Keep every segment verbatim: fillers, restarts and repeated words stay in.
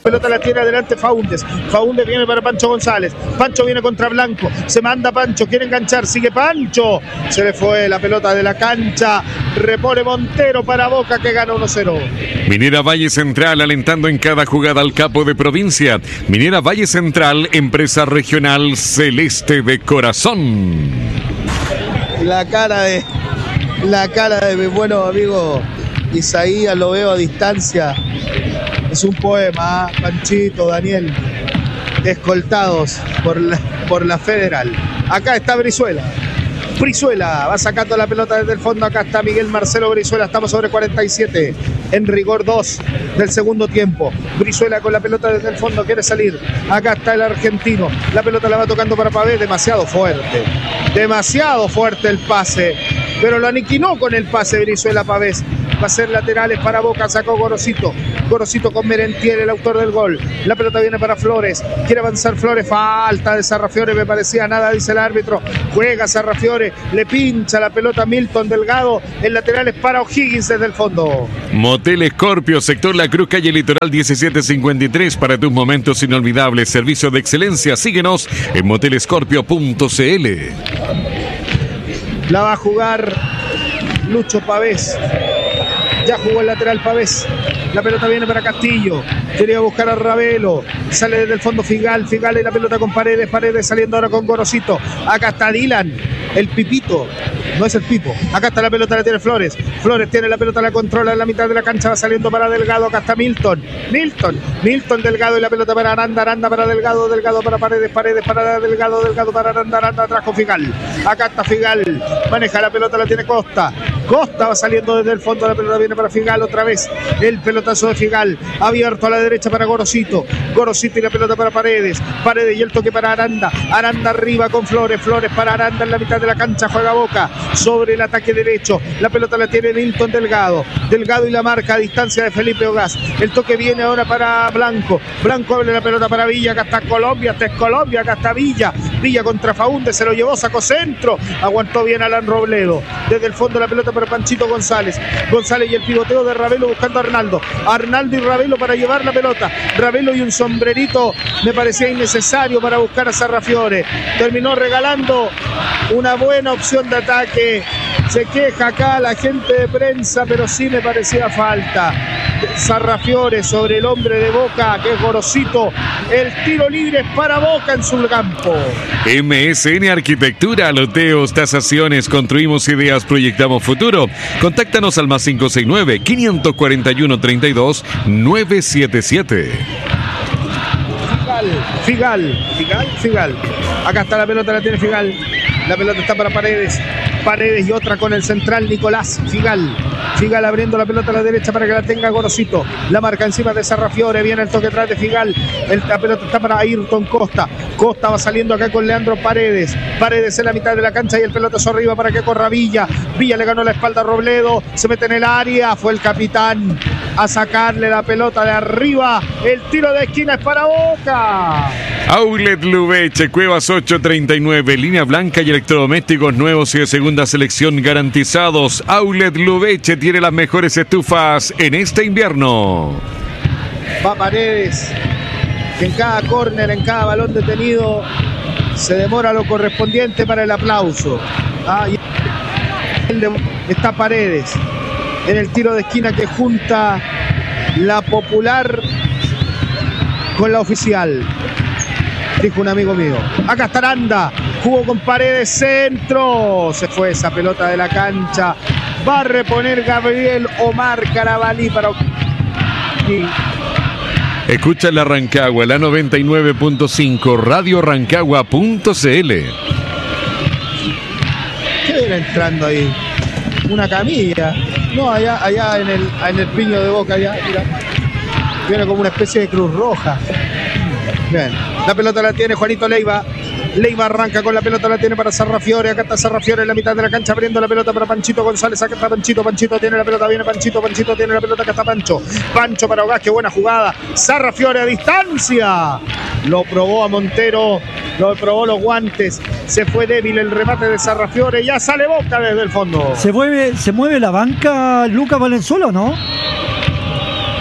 pelota la tiene adelante Faúndez. Faúndez viene para Pancho González. Pancho viene contra Blanco. Se manda Pancho, quiere enganchar, sigue Pancho. Se le fue la pelota de la cancha. Repone Montero para Boca que gana uno cero. Minera Valle Central alentando en cada jugada al capo de provincia. Minera Valle Central, empresa regional celeste de corazón. La cara de la cara de mi bueno amigo Isaías, lo veo a distancia. Es un poema, ¿eh? Panchito, Daniel, escoltados por la, por la Federal. Acá está Brizuela. Brizuela va sacando la pelota desde el fondo. Acá está Miguel Marcelo Brizuela. Estamos sobre cuarenta y siete. En rigor dos del segundo tiempo. Brizuela con la pelota desde el fondo. Quiere salir. Acá está el argentino. La pelota la va tocando para Pavés. Demasiado fuerte. Demasiado fuerte el pase. Pero lo aniquiló con el pase Brizuela Pavés. Va a ser laterales para Boca. Sacó Gorosito. Gorosito con Merentiel, el autor del gol. La pelota viene para Flores. Quiere avanzar Flores. Falta de Sarrafiore. Me parecía nada, dice el árbitro. Juega Sarrafiore. Le pincha la pelota a Milton Delgado. El lateral es para O'Higgins desde el fondo. Motel Scorpio, sector La Cruz, calle Litoral diecisiete cincuenta y tres. Para tus momentos inolvidables. Servicio de excelencia. Síguenos en motel scorpio punto c l. La va a jugar Lucho Pavés. Ya jugó el lateral Pavés. La pelota viene para Castillo. Quería buscar a Ravelo. Sale desde el fondo Figal. Figal y la pelota con Paredes. Paredes saliendo ahora con Gorosito. Acá está Dylan. El Pipito. No es el Pipo. Acá está la pelota, la tiene Flores. Flores tiene la pelota, la controla en la mitad de la cancha. Va saliendo para Delgado. Acá está Milton. Milton. Milton Delgado y la pelota para Aranda. Aranda para Delgado. Delgado para Paredes. Paredes para Delgado. Delgado para Aranda. Aranda atrás con Figal. Acá está Figal. Maneja la pelota, la tiene Costa. Costa va saliendo desde el fondo. La pelota viene para Figal otra vez. El pelotazo de Figal. Abierto a la derecha para Gorosito. Gorosito y la pelota para Paredes. Paredes y el toque para Aranda. Aranda arriba con Flores. Flores para Aranda en la mitad de la cancha. Juega Boca sobre el ataque derecho. La pelota la tiene Milton Delgado. Delgado y la marca a distancia de Felipe Ogaz. El toque viene ahora para Blanco. Blanco abre la pelota para Villa. Acá está Colombia. Acá es Colombia. Acá está Villa. Villa contra Faúndez. Se lo llevó. Sacó centro. Aguantó bien Alan Robledo. Desde el fondo la pelota para Panchito González. González y el pivoteo de Ravelo buscando a Arnaldo. Arnaldo y Ravelo para llevar la pelota. Ravelo y un sombrerito me parecía innecesario para buscar a Sarrafiore. Terminó regalando una buena opción de ataque. Se queja acá la gente de prensa, pero sí me parecía falta. Sarrafiore sobre el hombre de Boca, que es Gorosito. El tiro libre es para Boca en su campo. M S N Arquitectura, loteos, tasaciones, construimos ideas, proyectamos futuro. Contáctanos al más cinco seis nueve, quinientos cuarenta y uno, treinta y dos, novecientos setenta y siete. Figal, Figal, Figal. Acá está la pelota, la tiene Figal. La pelota está para Paredes. Paredes y otra con el central Nicolás Figal. Figal abriendo la pelota a la derecha para que la tenga Gorosito. La marca encima de Sarrafiore. Viene el toque atrás de Figal. El, la pelota está para Ayrton Costa. Costa va saliendo acá con Leandro Paredes. Paredes en la mitad de la cancha y el pelotazo arriba para que corra Villa. Villa le ganó la espalda a Robledo. Se mete en el área. Fue el capitán a sacarle la pelota de arriba. El tiro de esquina es para Boca. Outlet Lubeche, Cuevas ocho treinta y nueve, línea blanca y electrodomésticos nuevos y de segunda selección garantizados. Outlet Lubeche tiene las mejores estufas en este invierno. Va Paredes, que en cada córner, en cada balón detenido, se demora lo correspondiente para el aplauso. Ah, y está Paredes en el tiro de esquina que junta la popular con la oficial. Dijo un amigo mío. Acá está Aranda. Jugó con Paredes, centro. Se fue esa pelota de la cancha. Va a reponer Gabriel Omar Carabalí para... Escucha la Rancagua, la noventa y nueve punto cinco, radio rancagua punto c l. ¿Qué viene entrando ahí? Una camilla. No, allá, allá en el, en el piño de Boca, allá, mira. Viene como una especie de Cruz Roja. Bien, la pelota la tiene Juanito Leiva. Leiva arranca con la pelota, la tiene para Sarrafiore. Acá está Sarrafiore en la mitad de la cancha abriendo la pelota para Panchito González. Acá está Panchito, Panchito tiene la pelota, viene Panchito, Panchito tiene la pelota, acá está Pancho. Pancho para Ogaz, qué buena jugada. Sarrafiore a distancia. Lo probó a Montero, lo probó los guantes. Se fue débil el remate de Sarrafiore. Ya sale Boca desde el fondo. ¿Se mueve, se mueve la banca Lucas Valenzuela o no?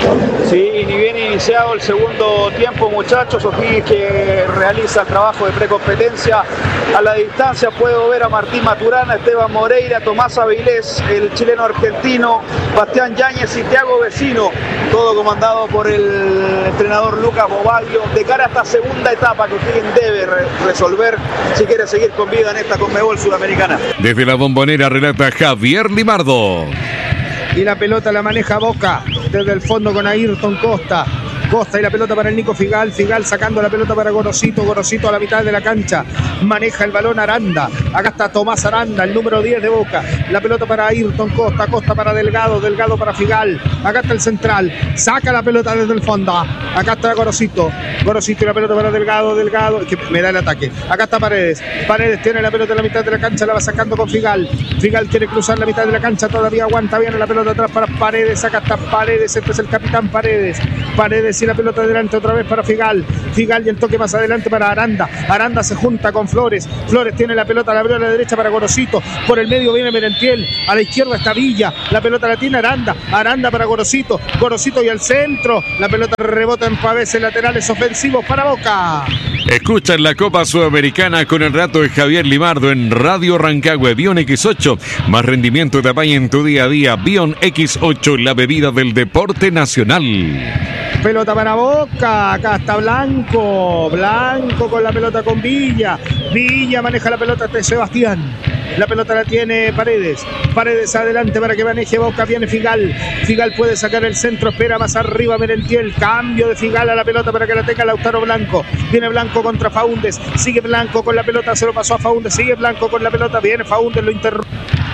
Sí, ni bien iniciado el segundo tiempo, muchachos. O'Higgins que realiza el trabajo de precompetencia. A la distancia puedo ver a Martín Maturana, Esteban Moreira, Tomás Avilés, el chileno argentino, Bastián Yáñez y Thiago Vecino, todo comandado por el entrenador Lucas Bobaglio, de cara a esta segunda etapa que O'Higgins debe re resolver si quiere seguir con vida en esta Conmebol Sudamericana. Desde la Bombonera relata Javier Limardo. Y la pelota la maneja Boca desde el fondo con Ayrton Costa. Costa y la pelota para el Nico Figal. Figal sacando la pelota para Gorosito. Gorosito a la mitad de la cancha. Maneja el balón Aranda. Acá está Tomás Aranda, el número diez de Boca. La pelota para Ayrton Costa. Costa para Delgado. Delgado para Figal. Acá está el central. Saca la pelota desde el fondo. Acá está Gorosito. Gorosito y la pelota para Delgado. Delgado. Que me da el ataque. Acá está Paredes. Paredes tiene la pelota en la mitad de la cancha. La va sacando con Figal. Figal quiere cruzar la mitad de la cancha. Todavía aguanta bien la pelota atrás para Paredes. Acá está Paredes. Este es el capitán Paredes. Paredes y la pelota adelante otra vez para Figal. Figal y el toque más adelante para Aranda. Aranda se junta con Flores. Flores tiene la pelota, la abrió a la derecha para Gorosito. Por el medio viene Merentiel. A la izquierda está Villa. La pelota la tiene Aranda. Aranda para Gorosito. Gorosito y al centro. La pelota rebota en Pavés. Laterales ofensivos para Boca. Escuchan la Copa Sudamericana con el rato de Javier Limardo en Radio Rancagua. Bion equis ocho. Más rendimiento te apaña en tu día a día. Bion equis ocho, la bebida del deporte nacional. Pelota para Boca, acá está Blanco, Blanco con la pelota con Villa, Villa maneja la pelota de Sebastián, la pelota la tiene Paredes, Paredes adelante para que maneje Boca, viene Figal, Figal puede sacar el centro, espera más arriba Merentiel, cambio de Figal a la pelota para que la tenga Lautaro Blanco, viene Blanco contra Faúndez, sigue Blanco con la pelota, se lo pasó a Faúndez, sigue Blanco con la pelota, viene Faúndez, lo interrumpe.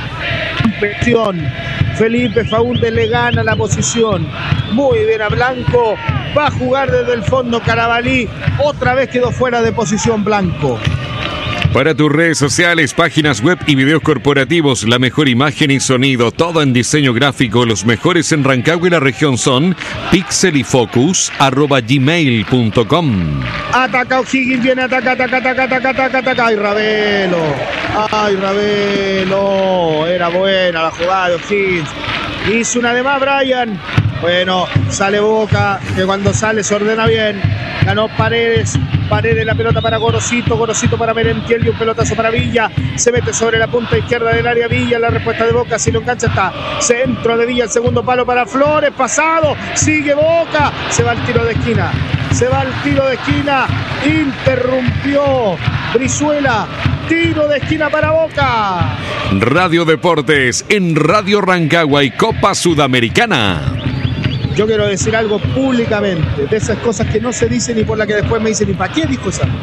Felipe Faúndez le gana la posición. Muy bien a Blanco. Va a jugar desde el fondo Carabalí. Otra vez quedó fuera de posición Blanco. Para tus redes sociales, páginas web y videos corporativos, la mejor imagen y sonido, todo en diseño gráfico. Los mejores en Rancagua y la región son pixelifocus arroba gmail punto com. Ataca O'Higgins, viene, ataca, ataca, ataca, ataca, ataca, ataca. Ay, Ravelo. Ay, Ravelo. Era buena la jugada de O'Higgins. Hizo una de más Brian. Bueno, sale Boca, que cuando sale se ordena bien. Ganó Paredes. Paredes, la pelota para Gorosito, Gorosito para Merentiel y un pelotazo para Villa. Se mete sobre la punta izquierda del área Villa. La respuesta de Boca, si lo engancha está. Centro de Villa, el segundo palo para Flores. Pasado, sigue Boca. Se va al tiro de esquina. Se va al tiro de esquina. Interrumpió Brizuela. Tiro de esquina para Boca. Radio Deportes en Radio Rancagua y Copa Sudamericana. Yo quiero decir algo públicamente, de esas cosas que no se dicen y por las que después me dicen, ¿y para qué dijo esa?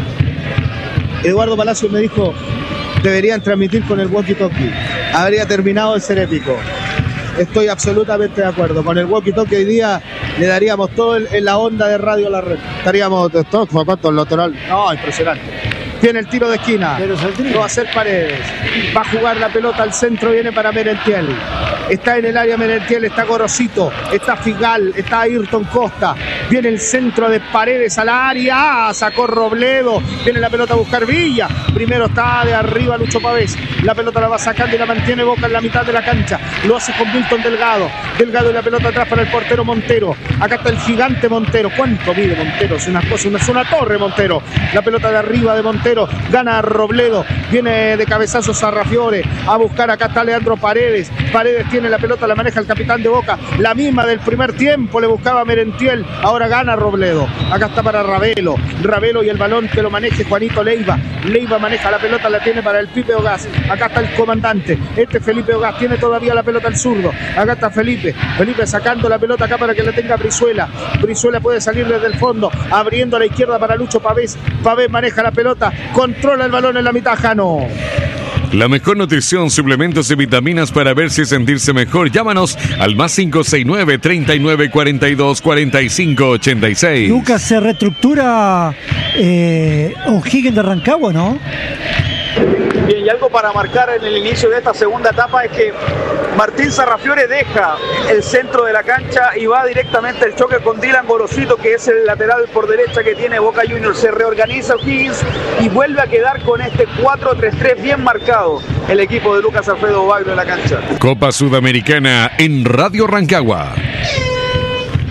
Eduardo Palacio me dijo, deberían transmitir con el walkie-talkie. Habría terminado de ser épico. Estoy absolutamente de acuerdo. Con el walkie-talkie hoy día le daríamos todo el, en la onda de radio a la red. Estaríamos todos con el lateral. No, impresionante. Tiene el tiro de esquina. Lo va a hacer Paredes. Va a jugar la pelota al centro. Viene para Merentiel. Está en el área Merentiel. Está Gorosito. Está Figal. Está Ayrton Costa. Viene el centro de Paredes al área. Ah, sacó Robledo. Viene la pelota a buscar Villa. Primero está de arriba Lucho Pavés. La pelota la va sacando y la mantiene Boca en la mitad de la cancha. Lo hace con Milton Delgado. Delgado y la pelota atrás para el portero Montero. Acá está el gigante Montero. ¿Cuánto mide Montero? Es una cosa, una, es una torre Montero. La pelota de arriba de Montero. Gana Robledo, viene de cabezazo Sarrafiore a buscar, acá está Leandro Paredes. Paredes tiene la pelota, la maneja el capitán de Boca, la misma del primer tiempo, le buscaba Merentiel, ahora gana Robledo. Acá está para Ravelo, Ravelo y el balón que lo maneje Juanito Leiva. Leiva maneja la pelota, la tiene para el Pipe Ogaz. Acá está el comandante, este Felipe Ogaz tiene todavía la pelota al zurdo. Acá está Felipe, Felipe sacando la pelota acá para que la tenga Brizuela. Brizuela puede salir desde el fondo, abriendo a la izquierda para Lucho Pavés. Pavés maneja la pelota, controla el balón en la mitad, Jano. La mejor nutrición, suplementos y vitaminas para verse y sentirse mejor. Llámanos al más cinco seis nueve, treinta y nueve, cuarenta y dos, cuarenta y cinco, ochenta y seis. Lucas, se reestructura eh, O'Higgins de Rancagua, ¿no? Bien, y algo para marcar en el inicio de esta segunda etapa es que Martín Sarrafiore deja el centro de la cancha y va directamente al choque con Dylan Gorosito, que es el lateral por derecha que tiene Boca Juniors. Se reorganiza O'Higgins y vuelve a quedar con este cuatro tres tres bien marcado el equipo de Lucas Alfredo Bagno en la cancha. Copa Sudamericana en Radio Rancagua.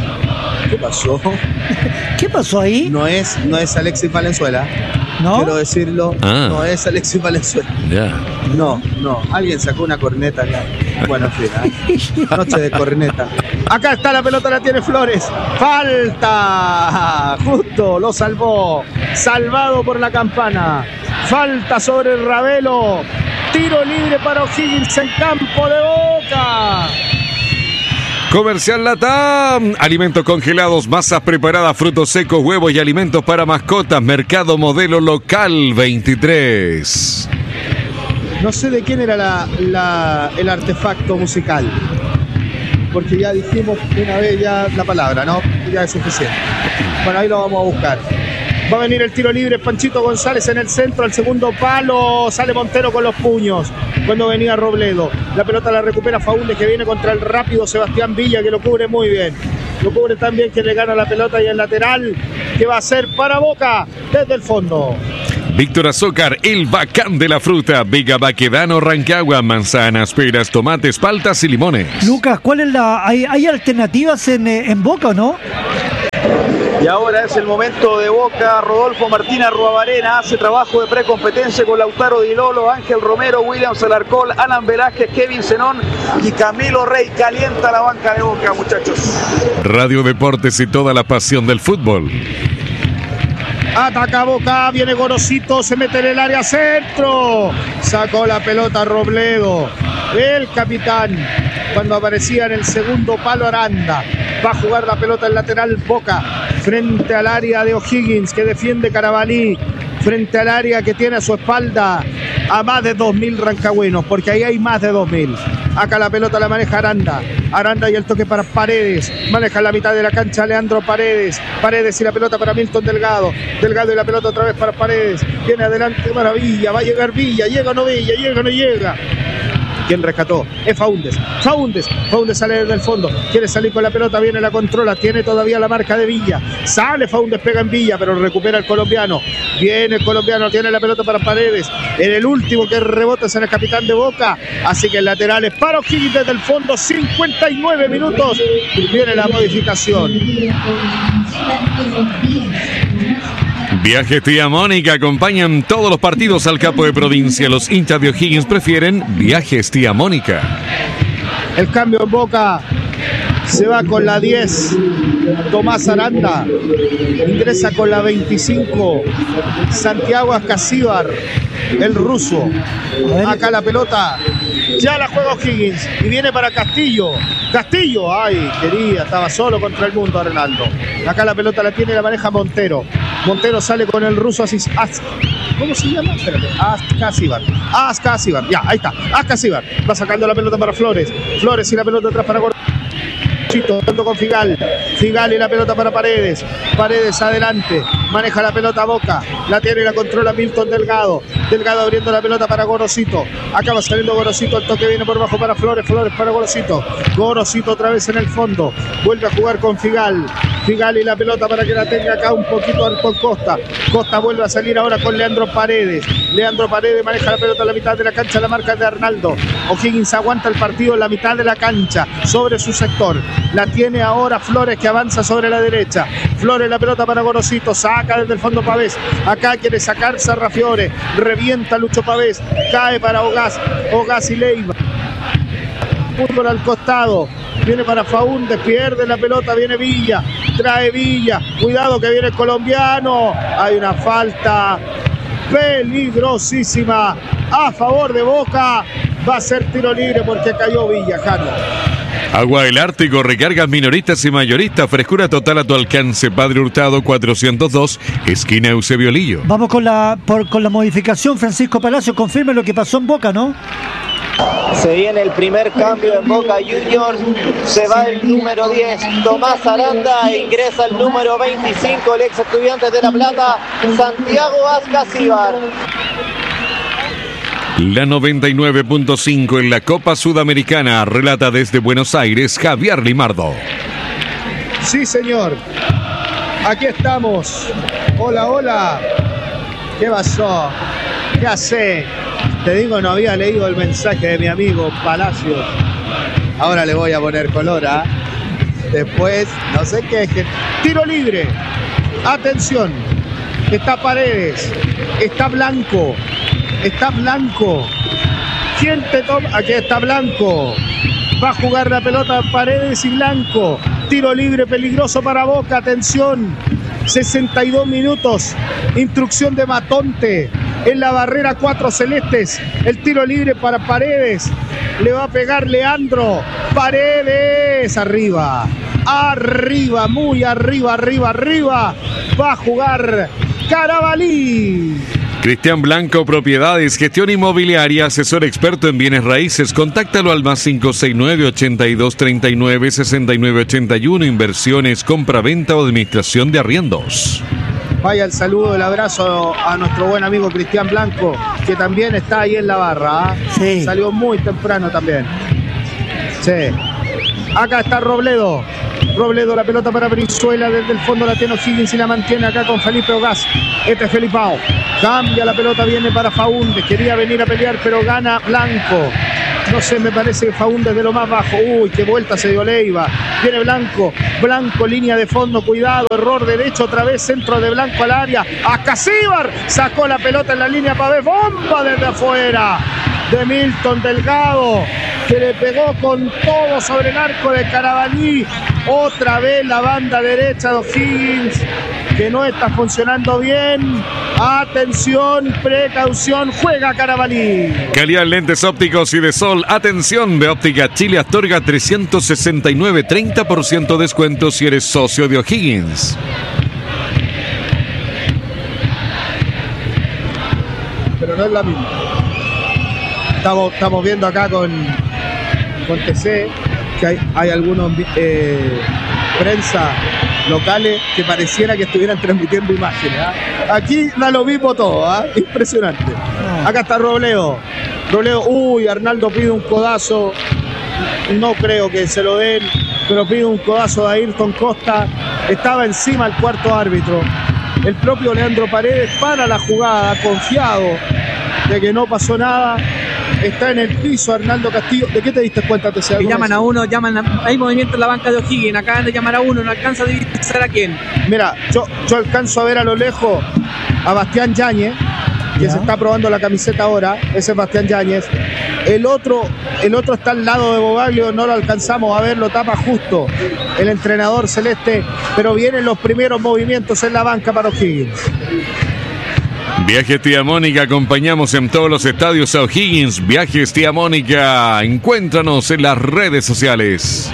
pasó? ¿Qué pasó ahí? No es, no es Alexis Valenzuela. ¿No? Quiero decirlo, Ah. no es Alexis Valenzuela. Ya. No, no. Alguien sacó una corneta acá. Bueno, en fin, ¿eh? Noche de corneta. Acá está la pelota, la tiene Flores. Falta. Justo, lo salvó. Salvado por la campana. Falta sobre el Ravelo. Tiro libre para O'Higgins en campo de Boca. Comercial Latam, alimentos congelados, masas preparadas, frutos secos, huevos y alimentos para mascotas, mercado modelo local veintitrés. No sé de quién era la, la, el artefacto musical, porque ya dijimos una vez ya la palabra, ¿no? Ya es suficiente. Bueno, ahí lo vamos a buscar. Va a venir el tiro libre, Panchito González en el centro, al segundo palo, sale Montero con los puños, cuando venía Robledo. La pelota la recupera Faúndez, que viene contra el rápido Sebastián Villa, que lo cubre muy bien. Lo cubre tan bien que le gana la pelota, y el lateral, que va a ser para Boca, desde el fondo. Víctor Azócar, el bacán de la fruta, Vega Baquedano, Rancagua, manzanas, peras, tomates, paltas y limones. Lucas, ¿cuál es la...? ¿Hay, hay alternativas en, eh, en Boca o no? Y ahora es el momento de Boca. Rodolfo Martínez Arruabarena hace trabajo de precompetencia con Lautaro Di Lolo, Ángel Romero, Williams Alarcón, Alan Velázquez, Kevin Zenón y Camilo Rey. Calienta la banca de Boca, muchachos. Radio Deportes y toda la pasión del fútbol. Ataca Boca, viene Gorosito, se mete en el área centro. Sacó la pelota Robledo, el capitán, cuando aparecía en el segundo palo Aranda. Va a jugar la pelota en lateral Boca, frente al área de O'Higgins, que defiende Carabalí, frente al área que tiene a su espalda a más de dos mil rancagüenos, porque ahí hay más de dos mil. Acá la pelota la maneja Aranda. Aranda y el toque para Paredes. Maneja la mitad de la cancha Leandro Paredes. Paredes y la pelota para Milton Delgado. Delgado y la pelota otra vez para Paredes. Viene adelante Maravilla. Va a llegar Villa. Llega o no Villa. Llega o no llega. ¿Quién rescató? Es Faúndez. Faúndez. Faúndez sale desde el fondo. Quiere salir con la pelota. Viene, la controla. Tiene todavía la marca de Villa. Sale Faúndez, pega en Villa, pero recupera el colombiano. Viene el colombiano. Tiene la pelota para Paredes. En el último que rebota es en el capitán de Boca. Así que el lateral es para O'Higgins desde el fondo. cincuenta y nueve minutos. Viene la modificación. Viajes Tía Mónica acompañan todos los partidos al capo de provincia. Los hinchas de O'Higgins prefieren Viajes Tía Mónica. El cambio en Boca. Se va con la diez Tomás Aranda. Ingresa con la veinticinco Santiago Ascasíbar, el ruso. Acá la pelota. Ya la juega O'Higgins. Y viene para Castillo. Castillo. Ay, quería. Estaba solo contra el mundo Arnaldo. Acá la pelota la tiene y la maneja Montero. Montero sale con el ruso Asis. As, ¿Cómo se llama? Espérate. Ascasíbar. Ascasíbar. Ya, ahí está. Ascasíbar. Va sacando la pelota para Flores. Flores y la pelota atrás para Gordon. Tanto con Figal, Figal y la pelota para Paredes, Paredes adelante, maneja la pelota Boca, la tiene y la controla Milton Delgado, Delgado abriendo la pelota para Gorosito, acaba saliendo Gorosito, el toque viene por bajo para Flores, Flores para Gorosito, Gorosito otra vez en el fondo, vuelve a jugar con Figal, Figal y la pelota para que la tenga acá un poquito con Costa, Costa vuelve a salir ahora con Leandro Paredes, Leandro Paredes maneja la pelota en la mitad de la cancha, la marca de Arnaldo, O'Higgins aguanta el partido en la mitad de la cancha, sobre su sector. La tiene ahora Flores, que avanza sobre la derecha. Flores, la pelota para Gorosito. Saca desde el fondo Pavés. Acá quiere sacar Sarrafiore. Revienta Lucho Pavés. Cae para Ogaz. Ogaz y Leiva. Fútbol al costado. Viene para Faúndez. Pierde la pelota. Viene Villa. Trae Villa. Cuidado que viene el colombiano. Hay una falta peligrosísima a favor de Boca. Va a ser tiro libre porque cayó Villa, Jano. Agua del Ártico, recargas minoristas y mayoristas, frescura total a tu alcance. Padre Hurtado cuatrocientos dos, esquina Eusebio Lillo. Vamos con la por, con la modificación. Francisco Palacio, confirme lo que pasó en Boca, ¿no? Se viene el primer cambio en Boca Juniors. Se va el número diez, Tomás Aranda, e ingresa el número veinticinco, el ex Estudiantes de La Plata, Santiago Ascasíbar. La noventa y nueve punto cinco en la Copa Sudamericana, relata desde Buenos Aires Javier Limardo. Sí, señor. Aquí estamos. Hola, hola. ¿Qué pasó? ¿Qué hace? Te digo, no había leído el mensaje de mi amigo Palacios. Ahora le voy a poner color, ¿ah? Después, no se quejen. Tiro libre. Atención. Está Paredes. Está Blanco. Está Blanco. ¿Quién te toma? Aquí está Blanco. Va a jugar la pelota Paredes y Blanco. Tiro libre peligroso para Boca. Atención. sesenta y dos minutos. Instrucción de Matonte. En la barrera, cuatro celestes. El tiro libre para Paredes. Le va a pegar Leandro. Paredes. Arriba. Arriba. Muy arriba, arriba, arriba. Va a jugar Carabalí. Cristian Blanco, Propiedades, Gestión Inmobiliaria, asesor experto en bienes raíces. Contáctalo al más cinco seis nueve, ochenta y dos, treinta y nueve, sesenta y nueve ochenta y uno. Inversiones, compra-venta o administración de arriendos. Vaya el saludo, el abrazo a nuestro buen amigo Cristian Blanco, que también está ahí en la barra. ¿eh? Sí. Salió muy temprano también. Sí. Acá está Robledo. Robledo, la pelota para Brizuela, desde el fondo la tiene O'Higgins y la mantiene acá con Felipe Ogaz. Este es Felipao. Cambia la pelota, viene para Faúndez. Quería venir a pelear, pero gana Blanco. No sé, me parece que Faúndez de lo más bajo. Uy, qué vuelta se dio Leiva. Viene Blanco. Blanco, línea de fondo, cuidado. Error derecho, otra vez centro de Blanco al área. Acasíbar sacó la pelota en la línea para ver. Bomba desde afuera de Milton Delgado, que le pegó con todo sobre el arco de Carabalí. Otra vez la banda derecha de O'Higgins, que no está funcionando bien. Atención, precaución, juega Carabalí. Calidad en lentes ópticos y de sol. Atención, de Óptica Chile Astorga trescientos sesenta y nueve, treinta por ciento descuento si eres socio de O'Higgins. Pero no es la misma. Estamos, estamos viendo acá con, con T C que hay, hay algunos eh, prensa locales que pareciera que estuvieran transmitiendo imágenes. ¿eh? Aquí da lo mismo todo, ¿eh? Impresionante. Acá está Robledo. Robledo, uy, Arnaldo pide un codazo. No creo que se lo den, pero pide un codazo de Ayrton Costa. Estaba encima el cuarto árbitro. El propio Leandro Paredes para la jugada, confiado de que no pasó nada. Está en el piso Arnaldo Castillo. ¿De qué te diste cuenta? Te que llaman a uno, llaman a, hay movimiento en la banca de O'Higgins. Acaban de llamar a uno, no alcanza a divisar a quién. Mira, yo, yo alcanzo a ver a lo lejos a Bastián Yáñez, que ya se está probando la camiseta ahora. Ese es Bastián Yáñez. El otro, el otro está al lado de Bogaglio, no lo alcanzamos a ver, lo tapa justo el entrenador celeste, pero vienen los primeros movimientos en la banca para O'Higgins. Viajes Tía Mónica, acompañamos en todos los estadios a O'Higgins. Viajes Tía Mónica, encuéntranos en las redes sociales.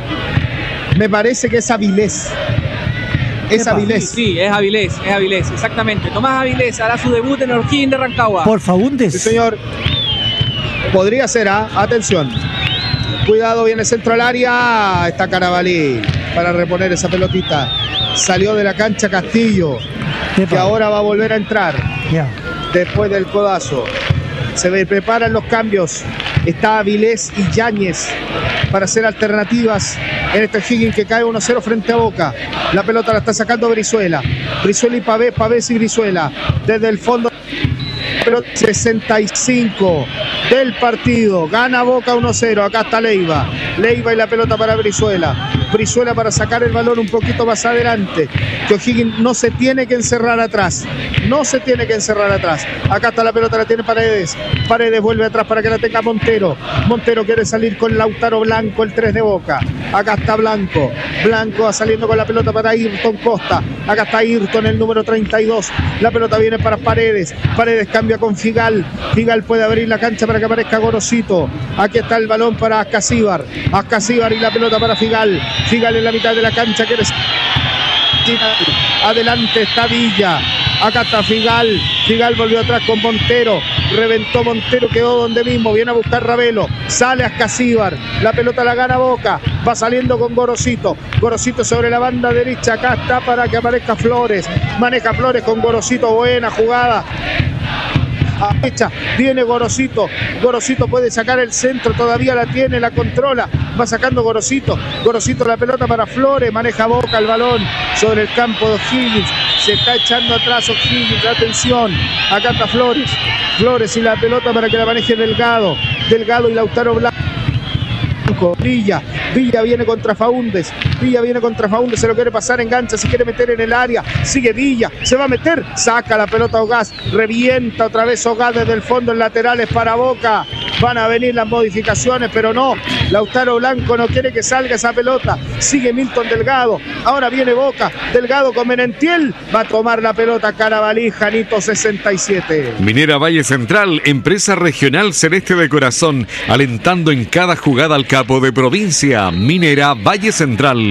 Me parece que es Avilés. Es Avilés. Sí, sí, es Avilés, es Avilés, exactamente. Tomás Avilés hará su debut en el O'Higgins de Rancagua. Por Faúndez. Sí, señor. Podría ser, ¿ah? ¿eh? Atención. Cuidado, viene centro al área. Está Carabalí para reponer esa pelotita. Salió de la cancha Castillo, que ahora va a volver a entrar. Ya. Después del codazo. Se preparan los cambios. Está Avilés y Yáñez para hacer alternativas en este O'Higgins que cae uno cero frente a Boca. La pelota la está sacando Brizuela. Brizuela y Pavés, Pavés y Brizuela. Desde el fondo. sesenta y cinco del partido. Gana Boca uno cero. Acá está Leiva. Leiva y la pelota para Brizuela. Brizuela para sacar el balón un poquito más adelante. Que O'Higgins no se tiene que encerrar atrás. No se tiene que encerrar atrás. Acá está la pelota, la tiene Paredes. Paredes vuelve atrás para que la tenga Montero. Montero quiere salir con Lautaro Blanco, el tres de Boca. Acá está Blanco. Blanco va saliendo con la pelota para Ayrton Costa. Acá está Ayrton, el número treinta y dos. La pelota viene para Paredes. Paredes cambia con Figal. Figal puede abrir la cancha para que aparezca Gorosito. Aquí está el balón para Ascasíbar. Ascasíbar y la pelota para Figal. Figal en la mitad de la cancha. Quiere... Adelante está Villa. Acá está Figal. Figal volvió atrás con Montero. Reventó Montero, quedó donde mismo. Viene a buscar Ravelo. Sale Ascasíbar. La pelota la gana Boca. Va saliendo con Gorosito. Gorosito sobre la banda derecha. Acá está para que aparezca Flores. Maneja Flores con Gorosito. Buena jugada. A derecha viene Gorosito. Gorosito puede sacar el centro, todavía la tiene, la controla. Va sacando Gorosito. Gorosito la pelota para Flores. Maneja Boca el balón sobre el campo de O'Higgins. Se está echando atrás O'Higgins. Atención. Acá está Flores. Flores y la pelota para que la maneje Delgado. Delgado y Lautaro Blanco cinco. Villa, Villa viene contra Faúndez, Villa viene contra Faúndez, se lo quiere pasar, engancha, se quiere meter en el área, sigue Villa, se va a meter, saca la pelota Ogaz, revienta otra vez Ogaz desde el fondo, en laterales para Boca. Van a venir las modificaciones, pero no, Lautaro Blanco no quiere que salga esa pelota, sigue Milton Delgado, ahora viene Boca, Delgado con Merentiel, va a tomar la pelota Carabalí, Janito sesenta y siete. Minera Valle Central, empresa regional celeste de corazón, alentando en cada jugada al capo de provincia. Minera Valle Central.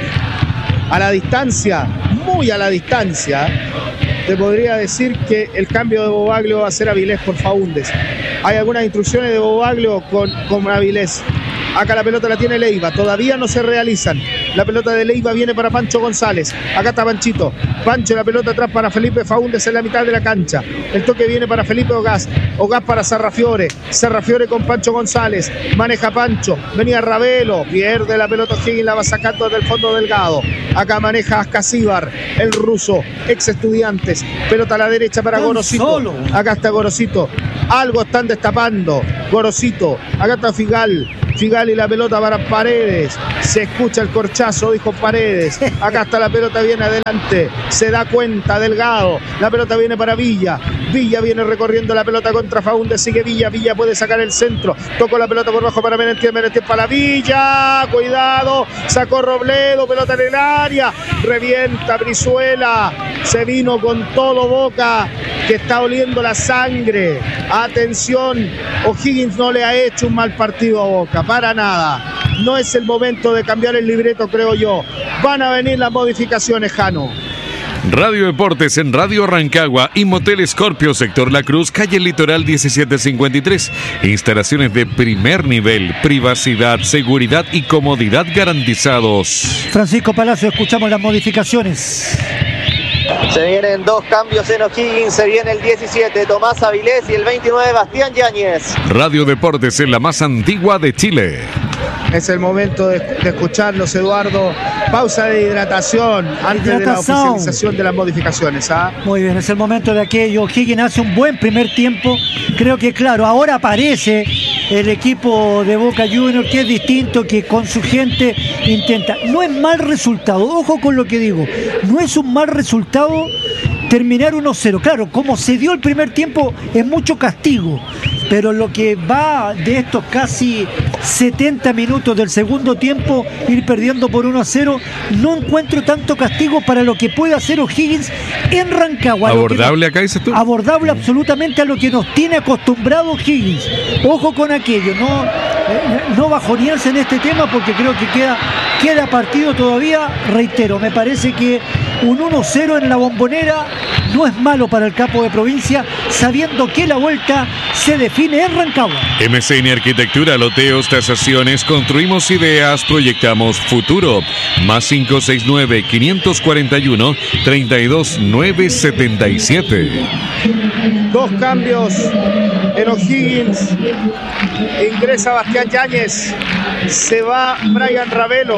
A la distancia, muy a la distancia, te podría decir que el cambio de Bobaglio va a ser Avilés por Faúndez. Hay algunas instrucciones de Bobaglio con, con Avilés. Acá la pelota la tiene Leiva, todavía no se realizan. La pelota de Leiva viene para Pancho González. Acá está Panchito. Pancho, la pelota atrás para Felipe Faúndez en la mitad de la cancha. El toque viene para Felipe Ogaz. Ogaz para Sarrafiore. Sarrafiore con Pancho González. Maneja Pancho. Venía Ravelo. Pierde la pelota Higgins, la va sacando desde el fondo Delgado. Acá maneja Ascasíbar, el ruso, ex Estudiantes. Pelota a la derecha para Gorosito. Acá está Gorosito. Algo están destapando. Gorosito. Acá está Figal. Figal y la pelota para Paredes. Se escucha el corchazo, dijo Paredes. Acá está la pelota, viene adelante. Se da cuenta Delgado. La pelota viene para Villa. Villa viene recorriendo la pelota contra Faúndez. Sigue Villa. Villa puede sacar el centro. Tocó la pelota por bajo para Merentiel. Merentiel para Villa. Cuidado. Sacó Robledo. Pelota en el área. Revienta Brizuela. Se vino con todo Boca, que está oliendo la sangre. Atención. O'Higgins no le ha hecho un mal partido a Boca. Para nada. No es el momento de cambiar el libreto, creo yo. Van a venir las modificaciones, Jano. Radio Deportes en Radio Rancagua y Motel Scorpio, sector La Cruz, calle Litoral diecisiete cincuenta y tres. Instalaciones de primer nivel, privacidad, seguridad y comodidad garantizados. Francisco Palacio, escuchamos las modificaciones. Se vienen dos cambios en O'Higgins, se viene el diecisiete Tomás Avilés y el veintinueve Bastián Yáñez. Radio Deportes en la más antigua de Chile. Es el momento de, de escucharlos, Eduardo. Pausa de hidratación antes hidratación. de la oficialización de las modificaciones. ¿ah? Muy bien, es el momento de aquello. O'Higgins hace un buen primer tiempo. Creo que, claro, ahora aparece el equipo de Boca Juniors, que es distinto, que con su gente intenta. No es mal resultado, ojo con lo que digo. No es un mal resultado terminar uno cero. Claro, como se dio el primer tiempo, es mucho castigo. Pero lo que va de estos casi setenta minutos del segundo tiempo, ir perdiendo por uno a cero, no encuentro tanto castigo para lo que puede hacer O'Higgins en Rancagua. ¿Abordable nos, acá, dices tú? Abordable mm. absolutamente a lo que nos tiene acostumbrado O'Higgins. Ojo con aquello, no, eh, no bajonearse en este tema, porque creo que queda, queda partido todavía. Reitero, me parece que un uno cero en la Bombonera no es malo para el capo de provincia, sabiendo que la vuelta se define en Rancagua. M C N Arquitectura, loteos, tasaciones, construimos ideas, proyectamos futuro. Más cinco seis nueve, cinco cuatro uno, tres dos nueve siete siete. Dos cambios en O'Higgins. Ingresa Bastián Yáñez. Se va Brian Ravelo.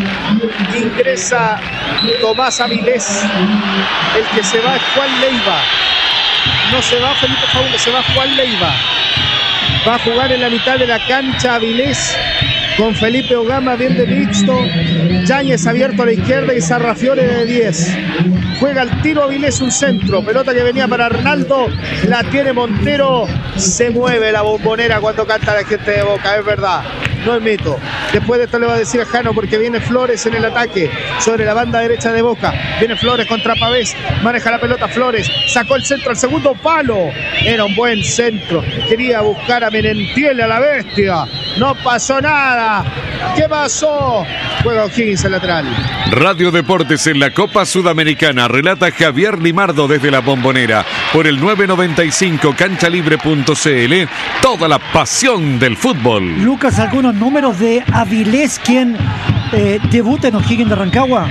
Ingresa Tomás Avilés. El que se va es Juan Leiva. No se va Felipe Faúndez, se va Juan Leiva. Va a jugar en la mitad de la cancha Avilés con Felipe Ogama bien de mixto. Yáñez abierto a la izquierda y Sarrafiore de diez. Juega el tiro Avilés, un centro. Pelota que venía para Arnaldo. La tiene Montero. Se mueve la Bombonera cuando canta la gente de Boca, es verdad. No es mito. Después de esto le va a decir a Jano, porque viene Flores en el ataque sobre la banda derecha de Boca. Viene Flores contra Pavés. Maneja la pelota Flores. Sacó el centro al segundo palo. Era un buen centro. Quería buscar a Merentiel, a la bestia. No pasó nada. ¿Qué pasó? Juega O'Higgins el lateral. Radio Deportes en la Copa Sudamericana. Relata Javier Limardo desde la Bombonera. Por el nueve noventa y cinco canchalibre punto c l. Toda la pasión del fútbol. Lucas, algunos números de Avilés, quien eh, debuta en O'Higgins de Rancagua.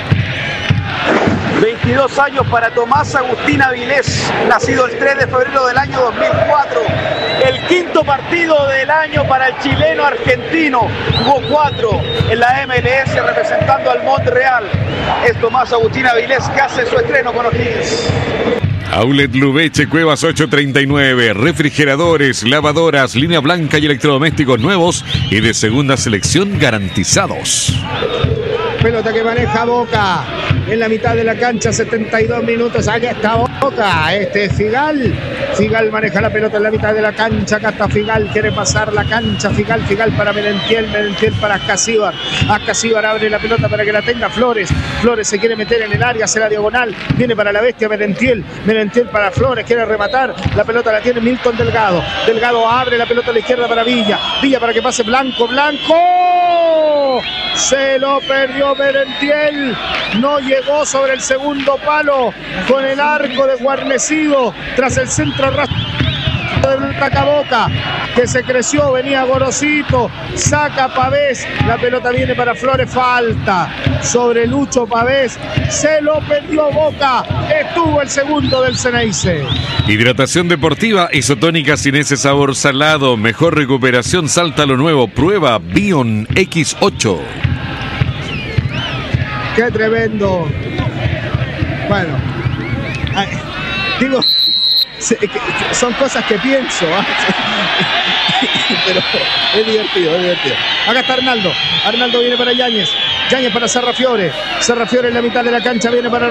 veintidós años para Tomás Agustín Avilés, nacido el tres de febrero del año dos mil cuatro. El quinto partido del año para el chileno argentino. Jugó cuatro en la M L S representando al Montreal. Es Tomás Agustín Avilés que hace su estreno con O'Higgins. Outlet Lubeche Cuevas ocho treinta y nueve. Refrigeradores, lavadoras, línea blanca y electrodomésticos nuevos y de segunda selección garantizados. Pelota que maneja Boca en la mitad de la cancha, setenta y dos minutos. Aquí está Boca, este es Figal. Figal maneja la pelota en la mitad de la cancha. Acá está Figal, quiere pasar la cancha. Figal, Figal para Merentiel, Merentiel para Ascasíbar. Ascasíbar abre la pelota para que la tenga Flores. Flores se quiere meter en el área, hace la diagonal. Viene para la bestia Merentiel. Merentiel para Flores, quiere rematar. La pelota la tiene Milton Delgado. Delgado abre la pelota a la izquierda para Villa. Villa para que pase Blanco. Blanco. Se lo perdió Merentiel. No llegó sobre el segundo palo con el arco desguarnecido tras el centro arrastrado de Boca, que se creció, venía Gorosito, saca Pavés, la pelota viene para Flores, falta sobre Lucho Pavés, se lo perdió Boca, estuvo el segundo del Ceneice. Hidratación deportiva, isotónica sin ese sabor salado, mejor recuperación, salta a lo nuevo, prueba Bion equis ocho. Qué tremendo. Bueno, ay, digo, son cosas que pienso, ¿eh? Pero es divertido, es divertido. Acá está Arnaldo. Arnaldo viene para Yáñez. Yáñez para Serrafiore. Serrafiore en la mitad de la cancha viene para